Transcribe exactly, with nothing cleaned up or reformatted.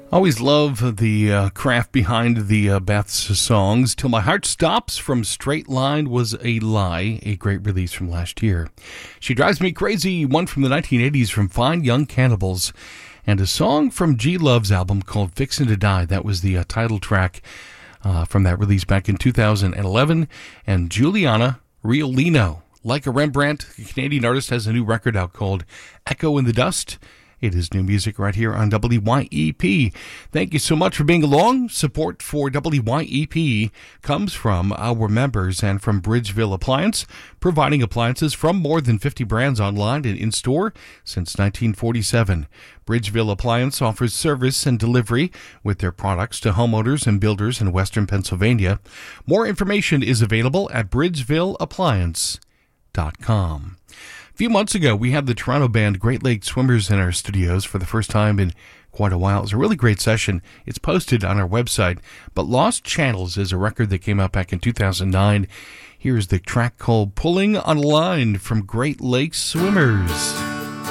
Always love the uh, craft behind the uh, Beth's songs. Till My Heart Stops from Straight Line Was a Lie, a great release from last year. She Drives Me Crazy, one from the nineteen eighties from Fine Young Cannibals. And a song from G Love's album called Fixin' to Die. That was the uh, title track uh, from that release back in two thousand eleven. And Juliana Riolino, Like a Rembrandt, a Canadian artist, has a new record out called Echo in the Dust. It is new music right here on W Y E P. Thank you so much for being along. Support for W Y E P comes from our members and from Bridgeville Appliance, providing appliances from more than fifty brands online and in-store since nineteen forty-seven. Bridgeville Appliance offers service and delivery with their products to homeowners and builders in western Pennsylvania. More information is available at bridgeville appliance dot com. A few months ago, we had the Toronto band Great Lake Swimmers in our studios for the first time in quite a while. It was a really great session. It's posted on our website. But Lost Channels is a record that came out back in two thousand nine. Here's the track called Pulling on a Line from Great Lake Swimmers.